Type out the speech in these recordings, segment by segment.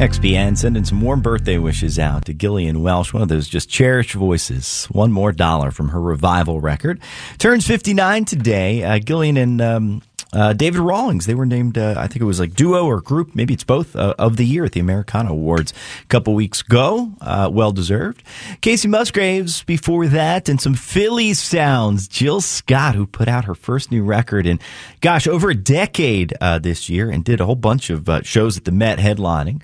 XPN sending some warm birthday wishes out to Gillian Welch, one of those just cherished voices. $1 More from her Revival record. Turns 59 today. Gillian and David Rawlings, they were named, I think it was like duo or group, maybe it's both, of the year at the Americana Awards a couple weeks ago. Well-deserved. Casey Musgraves before that, and some Philly sounds. Jill Scott, who put out her first new record in, over a decade this year, and did a whole bunch of shows at the Met headlining.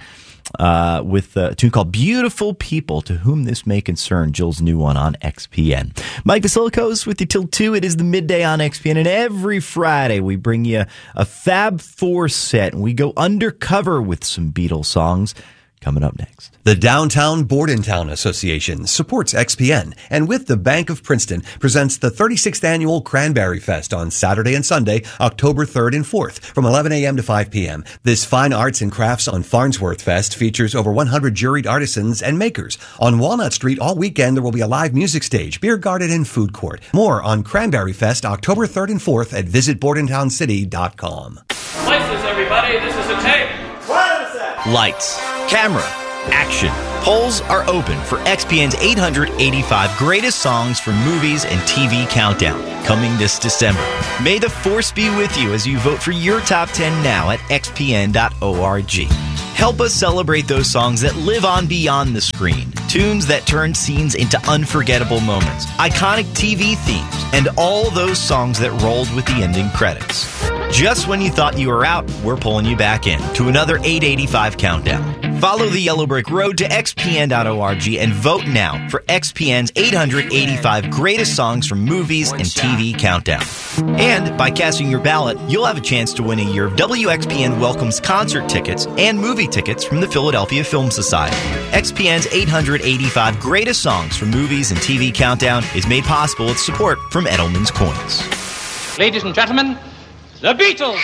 With a tune called Beautiful People, To Whom This May Concern, Jill's new one on XPN. Mike Basilicos with you till 2. It is the midday on XPN, and every Friday we bring you a Fab Four set, and we go undercover with some Beatles songs. Coming up next. The Downtown Bordentown Association supports XPN, and with the Bank of Princeton presents the 36th Annual Cranberry Fest on Saturday and Sunday, October 3rd and 4th, from 11 a.m. to 5 p.m. This fine arts and crafts on Farnsworth Fest features over 100 juried artisans and makers. On Walnut Street all weekend, there will be a live music stage, beer garden, and food court. More on Cranberry Fest, October 3rd and 4th at visitbordentown.city.com. Lights, everybody. This is a tape. What is that? Lights, camera, action. Polls are open for XPN's 885 Greatest Songs from Movies and TV Countdown, coming this December. May the force be with you as you vote for your top 10 now at xpn.org. Help us celebrate those songs that live on beyond the screen, tunes that turn scenes into unforgettable moments, iconic TV themes, and all those songs that rolled with the ending credits. Just when you thought you were out, we're pulling you back in to another 885 countdown. Follow the Yellow Brick Road to xpn.org and vote now for XPN's 885 Greatest Songs from Movies and TV Countdown. And by casting your ballot, you'll have a chance to win a year of WXPN Welcomes concert tickets and movie tickets from the Philadelphia Film Society. XPN's 885 Greatest Songs from Movies and TV Countdown is made possible with support from Edelman's Coins. Ladies and gentlemen, the Beatles.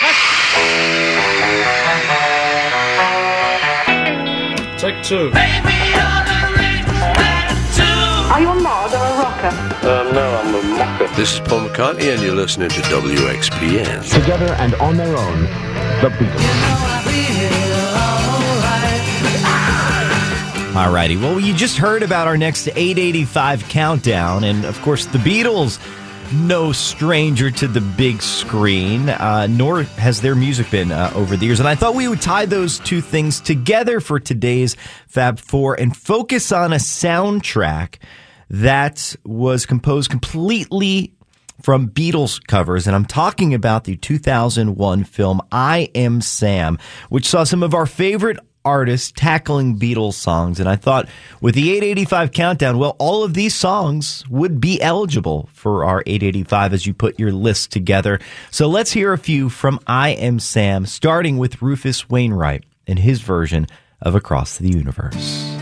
Take 2. Are you a mod or a rocker? No, I'm a mocker. This is Paul McCartney, and you're listening to WXPN. Together and on their own, the Beatles. Alrighty, well, you just heard about our next 885 countdown, and of course, the Beatles, no stranger to the big screen, nor has their music been over the years. And I thought we would tie those two things together for today's Fab Four and focus on a soundtrack that was composed completely from Beatles covers. And I'm talking about the 2001 film I Am Sam, which saw some of our favorite artists tackling Beatles songs. And I thought with the 885 countdown, well, all of these songs would be eligible for our 885 as you put your list together. So let's hear a few from I Am Sam, starting with Rufus Wainwright and his version of Across the Universe.